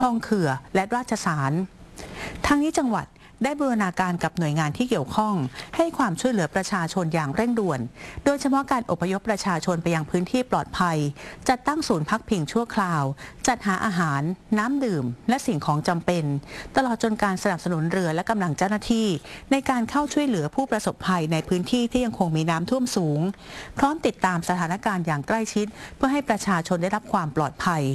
คลองเขื่อและราชสารทางนี้จังหวัดได้บูรณาการกับหน่วยงานที่เกี่ยวข้องให้ความช่วยเหลือประชาชนอย่างเร่งด่วนโดยเฉพาะการอพยพประชาชนไปยังพื้นที่ปลอดภัยจัดตั้งศูนย์พักพิงชั่วคราวจัดหาอาหารน้ำดื่มและสิ่งของจำเป็นตลอดจนการสนับสนุนเรือและกำลังเจ้าหน้าที่ในการเข้าช่วยเหลือผู้ประสบภัยในพื้นที่ที่ยังคงมีน้ำท่วมสูงพร้อมติดตามสถานการณ์อย่างใกล้ชิดเพื่อให้ประชาชนได้รับความปลอดภัย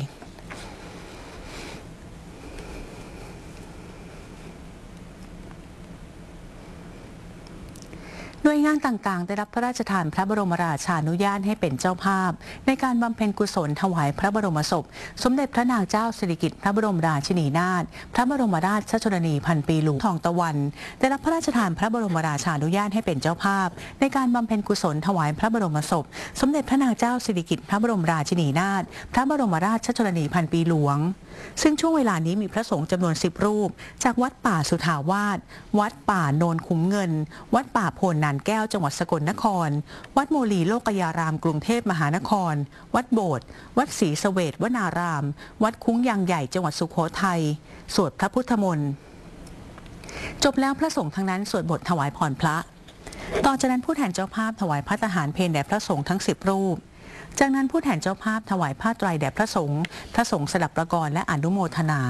หน่วยงานต่างๆได้รับพระราชทานพระบรมราชานุญาตให้เป็นเจ้าภาพในการบำเพ็ญกุศลถวายพระบรมศพสมเด็จพระนางเจ้าสิริกิติ์พระบรมราชินีนาถพระบรมราชชนนีพันปีหลวงทองตะวันได้รับพระราชทานพระบรมราชานุญาตให้เป็นเจ้าภาพในการบำเพ็ญกุศลถวายพระบรมศพสมเด็จพระนางเจ้าสิริกิติ์พระบรมราชินีนาถพระบรมราชชนนีพันปีหลวงซึ่งช่วงเวลานี้มีพระสงฆ์จำนวน10 รูปจากวัดป่าสุทาวาสวัดป่าโนนคุ้มเงินวัดป่าโพนนานแก้วจังหวัดสกลนครวัดโมลีโลกยารามกรุงเทพมหานครวัดโบสถ์วัดศรีเสวตวนารามวัดคุ้งยางใหญ่จังหวัดสุโขทัยสวดพระพุทธมนต์จบแล้วพระสงฆ์ทั้งนั้นสวดบทถวายพรพระต่อจากนั้นผู้แทนเจ้าภาพถวายพระทหารเพลแด่พระสงฆ์ทั้ง10 รูปจากนั้นผู้แทนเจ้าภาพถวายผ้าไตรแด่พระสงฆ์สดับประกรณ์และอนุโมทนา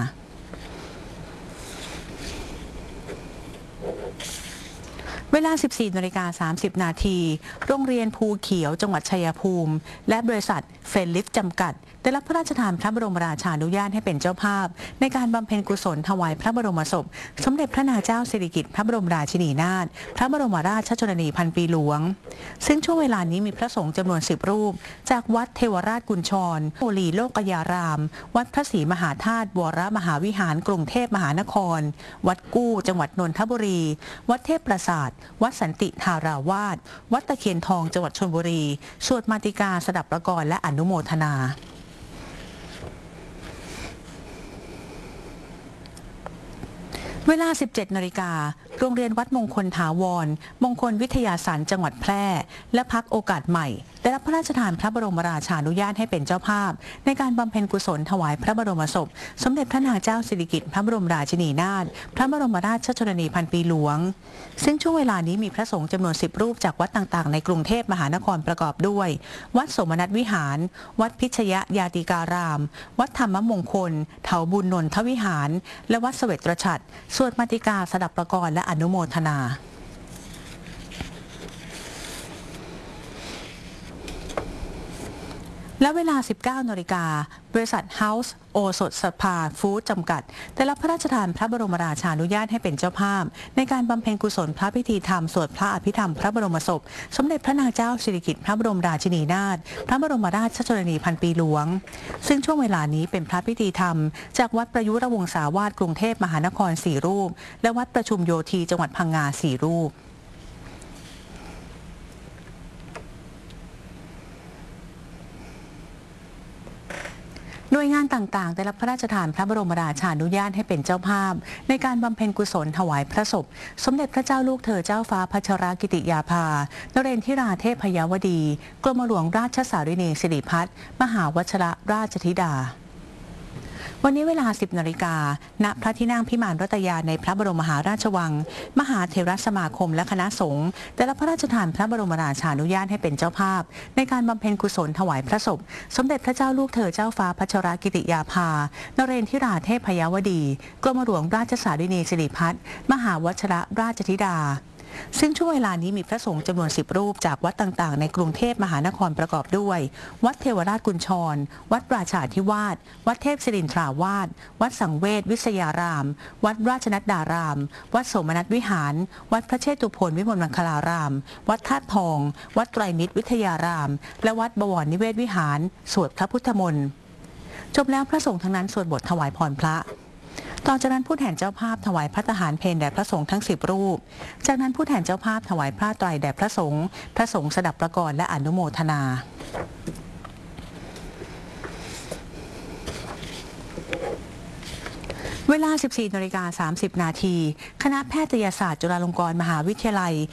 เวลา 14:30 นาทีโรงเรียนภูเขียวจังหวัดชัยภูมิและบริษัทเฟรนลิฟจำกัดได้รับพระราชทานพระบรมราชานุญาตให้เป็นเจ้าภาพในการบำเพ็ญกุศลถวายพระบรมศพสมเด็จพระนางเจ้าสิริกิติ์พระบรมราชินีนาถพระบรมราชชนนีพันปีหลวงซึ่งช่วงเวลานี้มีพระสงฆ์จำนวน10 รูปจากวัดเทวราชกุญชรโมลีโลกยารามวัดพระศรีมหาธาตุวรมหาวิหารกรุงเทพมหานครวัดกู้จังหวัดนนทบุรีวัดเทพปราสาทวัดสันติธาราวาสวัดตะเคียนทองจังหวัดชลบุรีสวดมาติกาสดับประกรณ์และอนุโมทนาเวลา 17 นาฬิกาโรงเรียนวัดมงคลถาวรมงคลวิทยาสารจังหวัดแพร่และพักโอกาสใหม่ได้รับพระราชทานพระบรมราชานุญาตให้เป็นเจ้าภาพในการบำเพ็ญกุศลถวายพระบรมศพสมเด็จพระนางเจ้าสิริกิติ์พระบรมราชินีนาถพระบรมราชชนนีพันปีหลวงซึ่งช่วงเวลานี้มีพระสงฆ์จำนวน10 รูปจากวัดต่างๆในกรุงเทพมหานครประกอบด้วยวัดสมนัตวิหารวัดพิชยยาติการามวัดธรรมมงคลเถาบุญนนทวิหารและวัดเสวตฉัตรสวดมาติกาสดับประกรณ์และอนุโมทนาและเวลา 19 นาฬิกาบริษัทเฮาส์โอสถสภาฟู้ดจำกัดได้รับพระราชทานพระบรมราชานุญาตให้เป็นเจ้าภาพในการบำเพ็ญกุศลพระพิธีธรรมสวดพระอภิธรรมพระบรมศพสมเด็จพระนางเจ้าสิริกิติ์พระบรมราชินีนาถพระบรมราชชนนีพันปีหลวงซึ่งช่วงเวลานี้เป็นพระพิธีธรรมจากวัดประยุรวงศาวาสกรุงเทพมหานคร4 รูปและวัดประชุมโยธีจังหวัดพังงา4 รูปหน่วยงานต่างๆได้รับพระราชทานพระบรมราชานุญาตให้เป็นเจ้าภาพในการบำเพ็ญกุศลถวายพระศพสมเด็จพระเจ้าลูกเธอเจ้าฟ้าพัชรกิติยาภานเรนทิราเทพยาวดีกรมหลวงราชสารินีสิริพัฒน์มหาวชิรราชธิดาวันนี้เวลา 10 นาฬิกาณพระที่นั่งพิมานรัตยาในพระบรมมหาราชวังมหาเถรสมาคมและคณะสงฆ์ได้รับพระราชทานพระบรมราชานุญาตให้เป็นเจ้าภาพในการบำเพ็ญกุศลถวายพระศพสมเด็จพระเจ้าลูกเธอเจ้าฟ้าพัชรกิติยาภานเรนทิราเทพยาวดีกรมหลวงราชสารินีสิริพัฒน์มหาวชิรราชธิดาซึ่งช่วงเวลานี้มีพระสงฆ์จำนวน10 รูปจากวัดต่างๆในกรุงเทพมหานครประกอบด้วยวัดเทวราชกุญชรวัดราชาธิวาสวัดเทพศิรินทราวาสวัดสังเวชวิทยารามวัดราชนัดดารามวัดโสมนัสวิหารวัดพระเชตุพนวิมลมังคลารามวัดธาตุทองวัดไตรมิตรวิทยารามและวัดบวรนิเวศวิหารสวดพระพุทธมนต์จบแล้วพระสงฆ์ทั้งนั้นสวดบทถวายพรพระต่อจากนั้นผู้แทนเจ้าภาพถวายพระทหารเพลแด่พระสงฆ์ทั้ง10 รูปจากนั้นผู้แทนเจ้าภาพถวายผ้าไตรแด่พระสงฆ์สดับประกรณ์และอนุโมทนาเวลา 14:30 นาทีคณะแพทยศาสตร์จุฬาลงกรณ์มหาวิทยาลัย